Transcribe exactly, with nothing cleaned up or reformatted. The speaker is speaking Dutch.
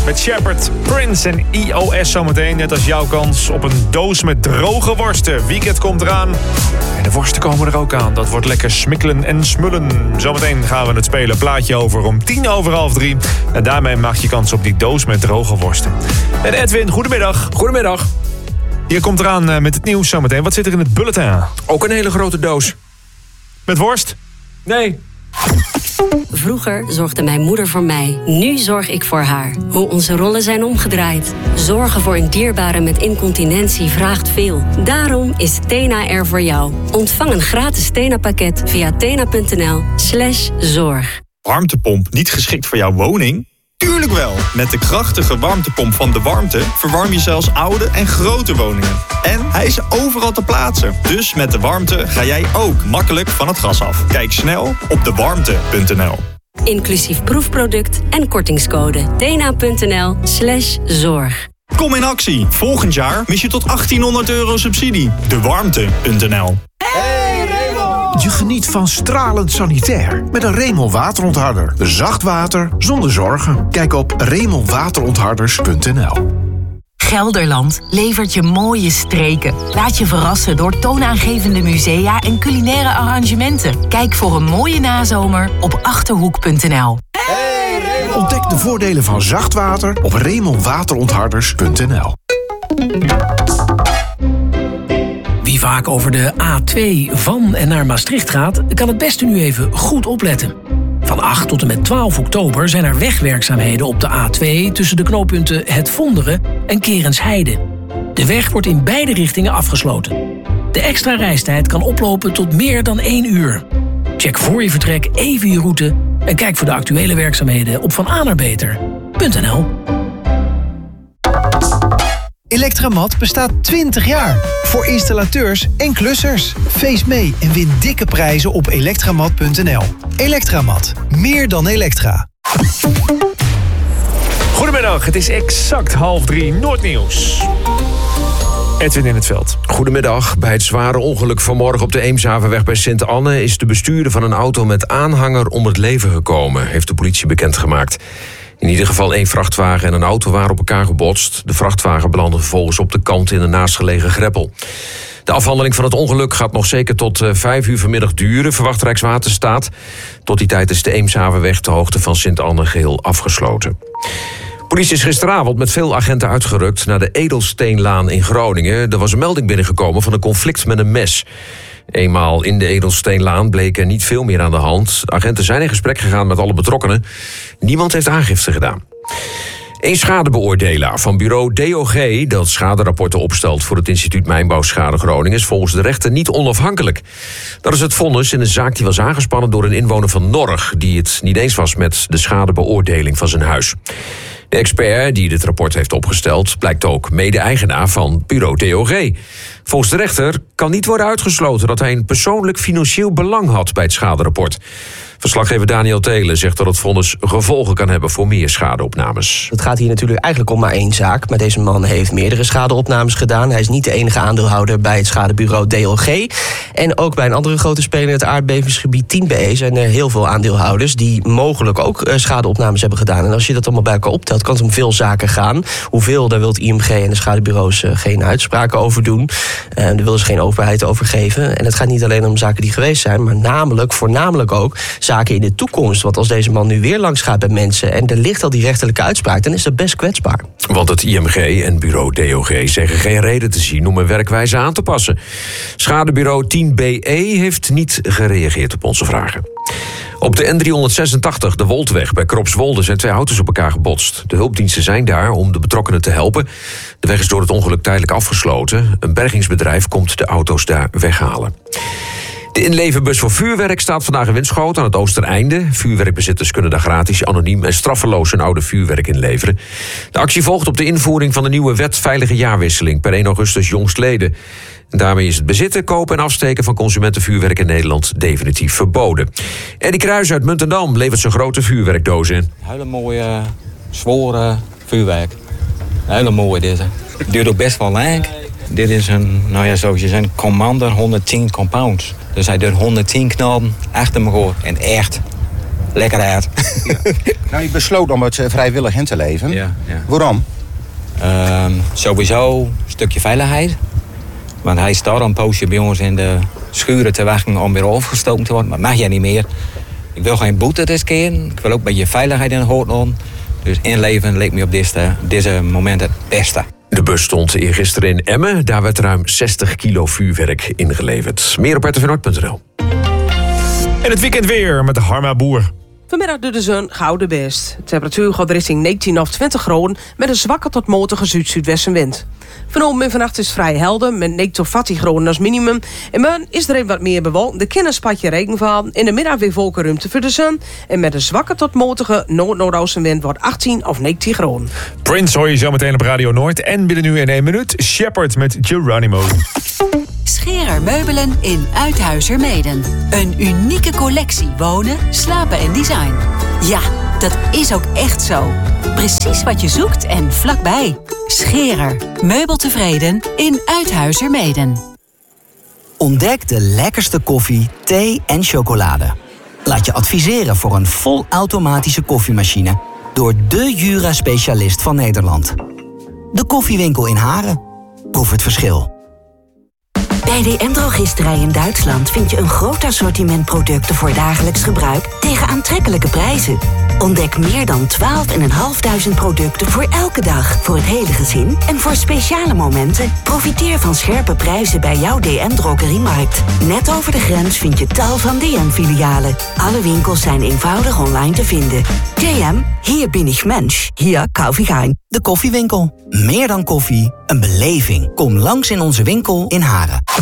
met Shepard, Prince en I O S zometeen. Net als jouw kans op een doos met droge worsten. Weekend komt eraan. En de worsten komen er ook aan. Dat wordt lekker smikkelen en smullen. Zometeen gaan we het spelen plaatje over om tien over half drie. En daarmee maak je kans op die doos met droge worsten. En Edwin, goedemiddag. Goedemiddag. Je komt eraan met het nieuws zometeen. Wat zit er in het bulletin? Ook een hele grote doos. Met worst? Nee. Vroeger zorgde mijn moeder voor mij. Nu zorg ik voor haar. Hoe onze rollen zijn omgedraaid. Zorgen voor een dierbare met incontinentie vraagt veel. Daarom is Tena er voor jou. Ontvang een gratis Tena-pakket via tena.nl slash zorg. Warmtepomp niet geschikt voor jouw woning? Tuurlijk wel! Met de krachtige warmtepomp van De Warmte verwarm je zelfs oude en grote woningen. En hij is overal te plaatsen. Dus met De Warmte ga jij ook makkelijk van het gas af. Kijk snel op de warmte punt n l. Inclusief proefproduct en kortingscode. tena.nl slash zorg. Kom in actie. Volgend jaar mis je tot achttienhonderd euro subsidie. de warmte punt n l. Je geniet van stralend sanitair met een Remel waterontharder. Zacht water zonder zorgen. Kijk op remel waterontharders punt n l. Gelderland levert je mooie streken. Laat je verrassen door toonaangevende musea en culinaire arrangementen. Kijk voor een mooie nazomer op achterhoek punt n l. Ontdek de voordelen van zacht water op remel waterontharders punt n l. Wie vaak over de A twee van en naar Maastricht gaat, kan het beste nu even goed opletten. Van acht tot en met twaalf oktober zijn er wegwerkzaamheden op de A twee tussen de knooppunten Het Vonderen en Kerensheide. De weg wordt in beide richtingen afgesloten. De extra reistijd kan oplopen tot meer dan één uur. Check voor je vertrek even je route en kijk voor de actuele werkzaamheden op van a naar beter punt n l. Electramat bestaat twintig jaar. Voor installateurs en klussers. Feest mee en win dikke prijzen op electramat punt n l. Electramat. Meer dan elektra. Goedemiddag, het is exact half drie Noordnieuws. Edwin in het veld. Goedemiddag. Bij het zware ongeluk vanmorgen op de Eemshavenweg bij Sint-Anne is de bestuurder van een auto met aanhanger om het leven gekomen, heeft de politie bekendgemaakt. In ieder geval één vrachtwagen en een auto waren op elkaar gebotst. De vrachtwagen belandde vervolgens op de kant in een naastgelegen greppel. De afhandeling van het ongeluk gaat nog zeker tot uh, vijf uur vanmiddag duren, verwacht Rijkswaterstaat. Tot die tijd is de Eemshavenweg ter hoogte van Sint-Anne geheel afgesloten. Politie is gisteravond met veel agenten uitgerukt naar de Edelsteenlaan in Groningen. Er was een melding binnengekomen van een conflict met een mes. Eenmaal in de Edelsteenlaan bleek er niet veel meer aan de hand. De agenten zijn in gesprek gegaan met alle betrokkenen. Niemand heeft aangifte gedaan. Een schadebeoordelaar van bureau D O G... dat schaderapporten opstelt voor het instituut Mijnbouwschade Groningen... is volgens de rechter niet onafhankelijk. Dat is het vonnis in een zaak die was aangespannen door een inwoner van Norg... die het niet eens was met de schadebeoordeling van zijn huis. De expert die dit rapport heeft opgesteld blijkt ook mede-eigenaar van bureau D O G. Volgens de rechter kan niet worden uitgesloten dat hij een persoonlijk financieel belang had bij het schaderapport. Verslaggever Daniel Telen zegt dat het vonnis gevolgen kan hebben voor meer schadeopnames. Het gaat hier natuurlijk eigenlijk om maar één zaak. Maar deze man heeft meerdere schadeopnames gedaan. Hij is niet de enige aandeelhouder bij het schadebureau D L G. En ook bij een andere grote speler in het aardbevingsgebied tien B E zijn er heel veel aandeelhouders die mogelijk ook schadeopnames hebben gedaan. En als je dat allemaal bij elkaar optelt, kan het om veel zaken gaan. Hoeveel, daar wil het I M G en de schadebureaus geen uitspraken over doen. Daar willen ze geen openheid over geven. En het gaat niet alleen om zaken die geweest zijn, maar namelijk, voornamelijk ook zaken in de toekomst. Want als deze man nu weer langs gaat bij mensen en er ligt al die rechterlijke uitspraak, dan is dat best kwetsbaar. Want het I M G en bureau D O G zeggen geen reden te zien om een werkwijze aan te passen. Schadebureau tien B E heeft niet gereageerd op onze vragen. Op de N driehonderdzesentachtig, de Woltweg bij Kropswolde, zijn twee auto's op elkaar gebotst. De hulpdiensten zijn daar om de betrokkenen te helpen. De weg is door het ongeluk tijdelijk afgesloten. Een bergingsbedrijf komt de auto's daar weghalen. De inleverbus voor vuurwerk staat vandaag in Winschoten aan het Oostereinde. Vuurwerkbezitters kunnen daar gratis, anoniem en straffeloos hun oude vuurwerk inleveren. De actie volgt op de invoering van de nieuwe wet Veilige Jaarwisseling per één augustus jongstleden. En daarmee is het bezitten, kopen en afsteken van consumentenvuurwerk in Nederland definitief verboden. Eddie Kruijs uit Muntendam levert zijn grote vuurwerkdoos in. Hele mooie, zware vuurwerk. Hele mooie deze. Het duurt ook best wel lang. Dit is een, nou ja, zoals je zegt, Commander honderdtien compounds. Dus hij doet honderdtien knallen achter elkaar. En echt, lekker uit. Ja. Nou, je besloot om het vrijwillig in te leven. Ja, ja. Waarom? Uh, sowieso een stukje veiligheid. Want hij staat al een poosje bij ons in de schuren te wachten om weer overgestoken te worden. Maar mag jij niet meer. Ik wil geen boete riskeren. Ik wil ook een beetje veiligheid in de hoofd. Dus inleven leek me op deze, deze moment het beste. De bus stond eergisteren in Emmen. Daar werd ruim zestig kilo vuurwerk ingeleverd. Meer op r t v noord punt n l. En het weekend weer met de Harma Boer. Vanmiddag doet de zon gouden best. De temperatuur gaat richting negentien of twintig graden met een zwakke tot matige zuid-zuidwestenwind. Vanavond en vannacht is het vrij helder met negen tot veertien graden als minimum. En morgen is er even wat meer bewolkt. De kan een spatje regen vallen. In de middag weer wolkenruimte voor de zon. En met een zwakke tot matige noord-noordoostenwind wordt achttien of negentien graden. Prince hoor je zo meteen op Radio Noord. En binnen nu in één minuut Shepherd met Geronimo. Scherer Meubelen in Uithuizermeeden. Een unieke collectie wonen, slapen en design. Ja, dat is ook echt zo. Precies wat je zoekt en vlakbij. Scherer. Meubeltevreden in Uithuizermeeden. Ontdek de lekkerste koffie, thee en chocolade. Laat je adviseren voor een volautomatische koffiemachine door de Jura-specialist van Nederland. De Koffiewinkel in Haren. Proef het verschil. Bij D M Drogisterij in Duitsland vind je een groot assortiment producten voor dagelijks gebruik tegen aantrekkelijke prijzen. Ontdek meer dan twaalfduizend vijfhonderd producten voor elke dag, voor het hele gezin en voor speciale momenten. Profiteer van scherpe prijzen bij jouw D M Drogeriemarkt. Net over de grens vind je tal van D M-filialen. Alle winkels zijn eenvoudig online te vinden. D M, hier bin ich Mensch, hier kauf ich ein. De Koffiewinkel. Meer dan koffie, een beleving. Kom langs in onze winkel in Haren.